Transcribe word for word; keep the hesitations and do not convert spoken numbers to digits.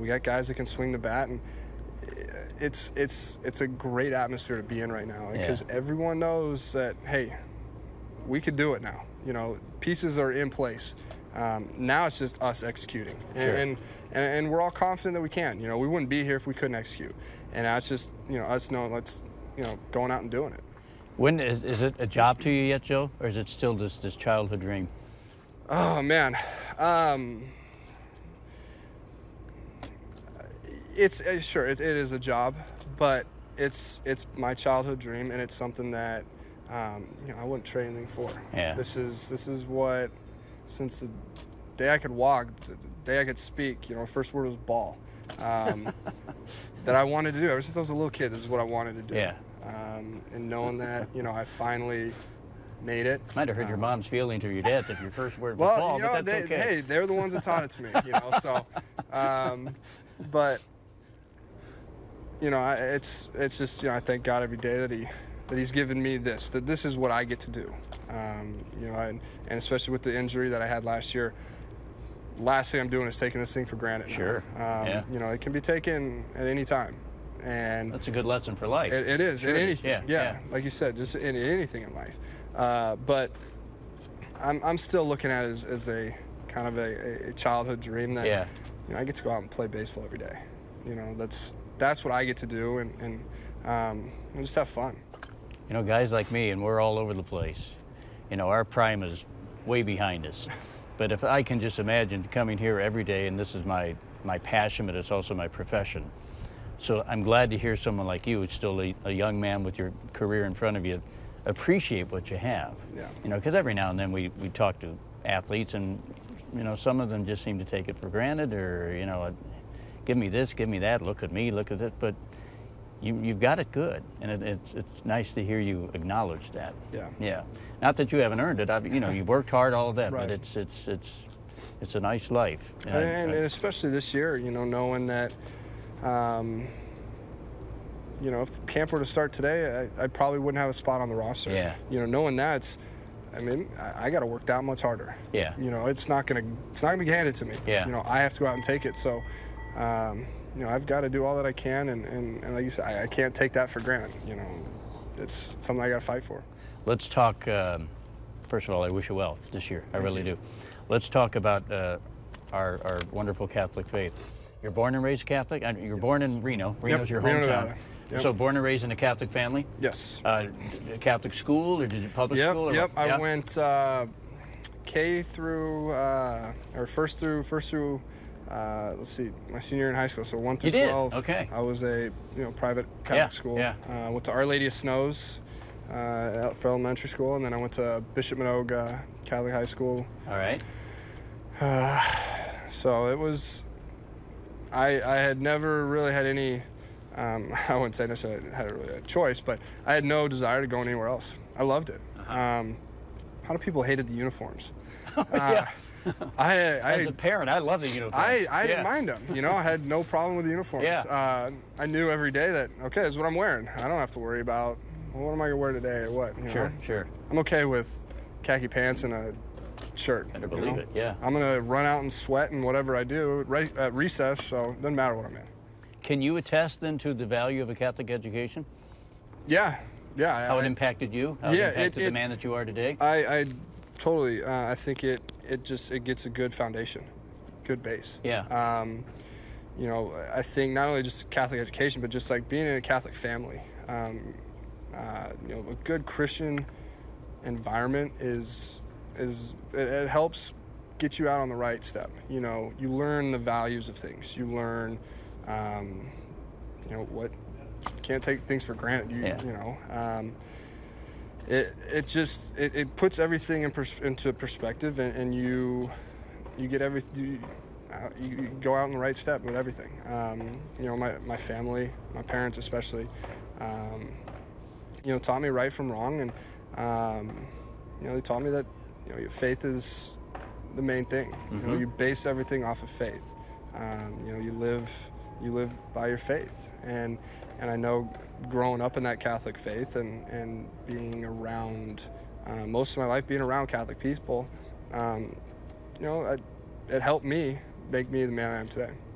we got guys that can swing the bat, and it's it's it's a great atmosphere to be in right now because Yeah. everyone knows that, hey, we could do it now. You know, pieces are in place. Um, now it's just us executing, and, Sure. and, and and we're all confident that we can. You know, we wouldn't be here if we couldn't execute. And now it's just, you know, us knowing, let's, you know, going out and doing it. When is, is it a job to you yet, Joe, or is it still this this childhood dream? Oh man, um, it's uh, sure it, it is a job, but it's it's my childhood dream, and it's something that um, you know, I wouldn't trade anything for. Yeah. This is this is what, since the day I could walk, the day I could speak, you know, first word was ball. Um, that I wanted to do ever since I was a little kid. This is what I wanted to do. Yeah. Um, and knowing that, you know, I finally made it. Might have hurt your um, mom's feelings or your dad's if your first word was Well, ball, you know, but that's they, okay. hey, they're the ones that taught it to me, you know. So, um, but you know, I, it's it's just, you know, I thank God every day that he that he's given me this, that this is what I get to do. Um, you know, and, and especially with the injury that I had last year, last thing I'm doing is taking this thing for granted. now. Sure. Um, Yeah. You know, it can be taken at any time, and That's a good lesson for life. it, it is Sure in it is. anything. Yeah, Yeah, yeah. like you said, just in anything in life. Uh, but I'm I'm still looking at it as, as a kind of a, a childhood dream that Yeah. you know, I get to go out and play baseball every day. You know, that's that's what I get to do, and and, um, and just have fun. You know, guys like me, and we're all over the place. You know, our prime is way behind us. But if I can just imagine coming here every day, and this is my, my passion, but it's also my profession. So I'm glad to hear someone like you, who's still a, a young man with your career in front of you, appreciate what you have. Yeah. You know, because every now and then we, we talk to athletes, and, you know, some of them just seem to take it for granted, or, you know, give me this, give me that, look at me, look at this. But you, you've got it good, and it, it's, it's nice to hear you acknowledge that. Yeah. Yeah. Not that you haven't earned it. I've, you know, you've worked hard, all of that, Right. but it's it's it's it's a nice life. And, I- and, I- and especially this year, you know, knowing that, um, you know, if camp were to start today, I, I probably wouldn't have a spot on the roster. Yeah. You know, knowing that, it's, I mean, I, I got to work that much harder. Yeah. You know, it's not gonna it's not gonna be handed to me. Yeah. You know, I have to go out and take it. So, um, you know, I've got to do all that I can, and, and, and like you said, I, I can't take that for granted. You know, it's something I got to fight for. Let's talk. Um, first of all, I wish you well this year. I Thank really you. do. Let's talk about uh, our our wonderful Catholic faith. You're born and raised Catholic. And You're born in Reno. Reno's your Reno, hometown. Nevada. Yep. So born and raised in a Catholic family. Yes. Uh, a Catholic school, or did you public Yep, school? Or yep. what? I Yeah? went uh, K through, uh, or first through, first through, uh, let's see, my senior year in high school. So one through You did? twelve. Okay. I was a, you know, private Catholic Yeah, school. yeah. Uh, went to Our Lady of Snows uh, for elementary school, and then I went to Bishop Manogue uh, Catholic High School. All right. Uh, so it was, I, I had never really had any, um, I wouldn't say necessarily had a really a choice, but I had no desire to go anywhere else. I loved it. Uh-huh. Um, a lot of people hated the uniforms. Yeah. Uh, I, I, As a parent, I love the uniform. I, I didn't Yeah. mind them. You know, I had no problem with the uniforms. Yeah. Uh, I knew every day that, okay, this is what I'm wearing. I don't have to worry about, well, what am I going to wear today or what? You Sure, know? sure. I'm okay with khaki pants and a shirt. Better you believe know? it, yeah. I'm going to run out and sweat and whatever I do right at recess, so it doesn't matter what I'm in. Can you attest then to the value of a Catholic education? Yeah, yeah. How I, it impacted you? How Yeah, it impacted it- the it- man that you are today? I, I totally, uh, I think it, it just, it gets a good foundation, good base. Yeah. Um, you know, I think not only just Catholic education, but just like being in a Catholic family. Um, uh, you know, a good Christian environment is, is it, it helps get you out on the right step. You know, you learn the values of things. You learn, um, you know, what, can't take things for granted. You, Yeah. you know, um, it it just it, it puts everything in pers- into perspective, and, and you you get everything. You, uh, you go out in the right step with everything. Um, you know, my my family, my parents especially, um, you know, taught me right from wrong, and um, you know, they taught me that you know your faith is the main thing. You know, Mhm. you base everything off of faith. Um, you know, you live you live by your faith, and and I know growing up in that Catholic faith and and being around uh, most of my life being around Catholic people, um, you know, I, it helped me make me the man I am today.